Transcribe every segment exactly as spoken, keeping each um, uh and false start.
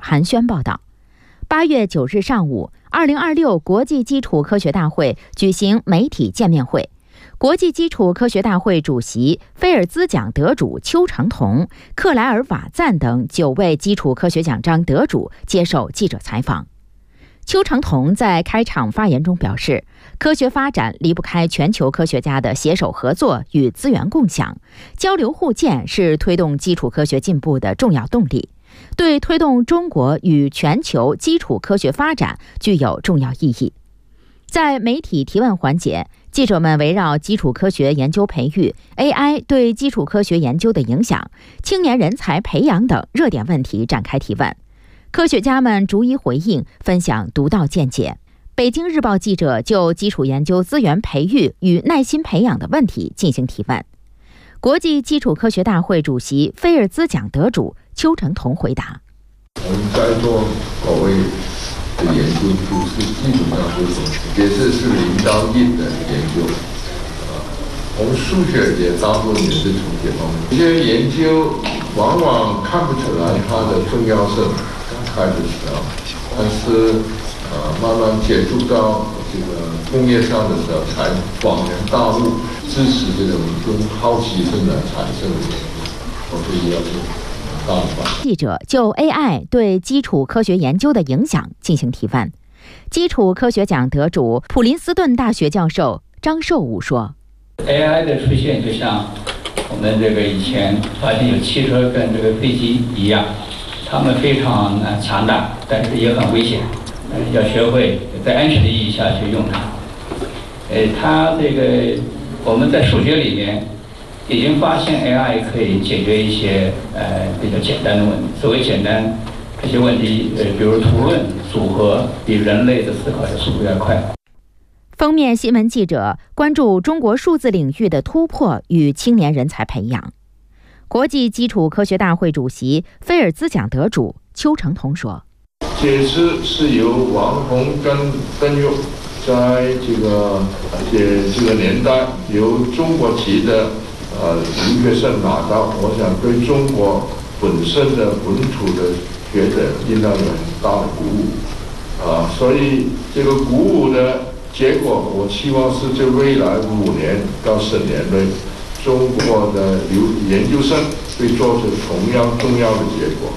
韩轩报道。八月九日上午，二零二六国际基础科学大会举行媒体见面会。国际基础科学大会主席、菲尔兹奖得主邱成桐、克莱尔瓦赞等九位基础科学奖章得主接受记者采访。邱成桐在开场发言中表示，科学发展离不开全球科学家的携手合作与资源共享，交流互鉴是推动基础科学进步的重要动力，对推动中国与全球基础科学发展具有重要意义。在媒体提问环节，记者们围绕基础科学研究培育、A I 对基础科学研究的影响、青年人才培养等热点问题展开提问。科学家们逐一回应，分享独到见解。北京日报记者就基础研究资源培育与耐心培养的问题进行提问。国际基础科学大会主席、菲尔兹奖得主邱成桐回答： 我们在座各位的研究都是基本上都是也是是零到一的研究，呃，我们数学也大部分也是从这方面。这些研究往往看不出来它的重要性，刚开始的时候，但是呃慢慢接触到这个工业上的时候，才恍然大悟，支持这种用好奇心来产生的研究，我觉得要是。 记者就 A I 对基础科学研究的影响进行提问。基础科学奖得主、普林斯顿大学教授张寿武说 ：“A I 的出现就像我们这个以前发现有汽车跟这个飞机一样，它们非常强大，但是也很危险，要学会在安全的意义下去用它。呃，它这个我们在数学里面。”已经发现 A I 可以解决一些呃比较简单的问题。所谓简单，这些问题呃，比如图论组合，比人类的思考的速度要快。 封面新闻记者关注中国数字领域的突破与青年人才培养。国际基础科学大会主席、菲尔兹奖得主邱成桐说：“ 这次是由王洪跟邓佑在这个这这个年代由中国籍的。”呃，留学生拿到，我想对中国本身的本土的学者应当有很大的鼓舞，啊、呃，所以这个鼓舞的结果，我期望是在未来五年到十年内，中国的留研究生会做出同样重要的结果。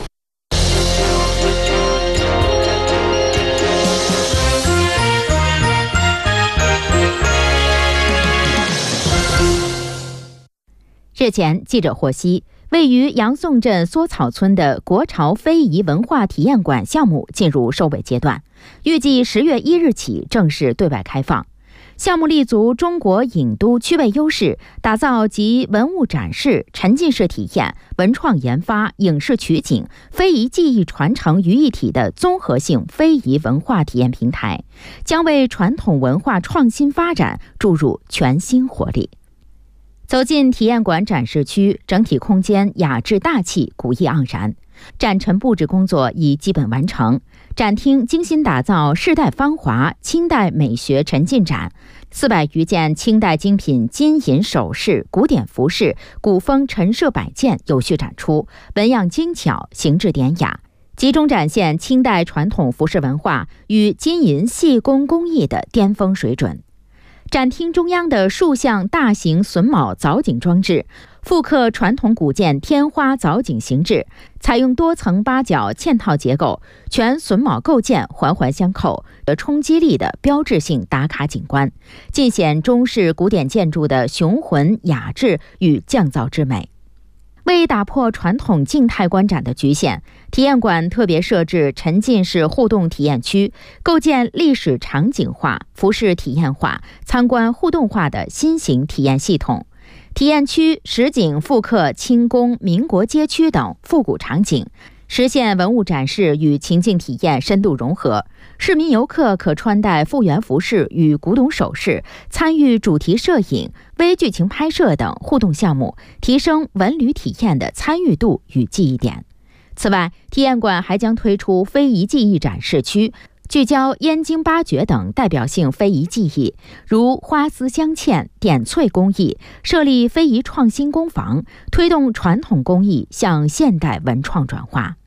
日前，记者获悉，位于杨宋镇梭草村的国潮非遗文化体验馆项目进入收尾阶段，预计十月一日起正式对外开放。项目立足中国影都区位优势，打造集文物展示、沉浸式体验、文创研发、影视取景、非遗技艺传承于一体的综合性非遗文化体验平台，将为传统文化创新发展注入全新活力。走进体验馆展示区，整体空间雅致大气，古意盎然。展陈布置工作已基本完成，展厅精心打造世代芳华清代美学沉浸展，四百余件清代精品金银首饰、古典服饰、古风陈设摆件有序展出，纹样精巧，形制典雅，集中展现清代传统服饰文化与金银细工工艺的巅峰水准。展厅中央的数项大型榫卯藻井装置，复刻传统古建天花藻井形制，采用多层八角嵌套结构，全榫卯构件环环相扣，有冲击力的标志性打卡景观，尽显中式古典建筑的雄浑雅致与匠造之美。为打破传统静态观展的局限，体验馆特别设置沉浸式互动体验区，构建历史场景化、服饰体验化、参观互动化的新型体验系统。体验区实景复刻清宫、民国街区等复古场景，实现文物展示与情境体验深度融合。市民游客可穿戴复原服饰与古董首饰，参与主题摄影、微剧情拍摄等互动项目，提升文旅体验的参与度与记忆点。此外，体验馆还将推出非遗技艺展示区，聚焦燕京八绝等代表性非遗技艺，如花丝镶嵌、点翠工艺，设立非遗创新工坊，推动传统工艺向现代文创转化。